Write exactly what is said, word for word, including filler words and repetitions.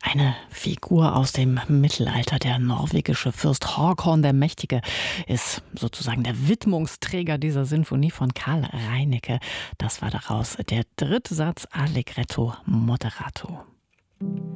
Eine Figur aus dem Mittelalter, der norwegische Fürst Håkon der Mächtige, ist sozusagen der Widmungsträger dieser Sinfonie von Karl Reinicke. Das war daraus der dritte Satz Allegretto Moderato.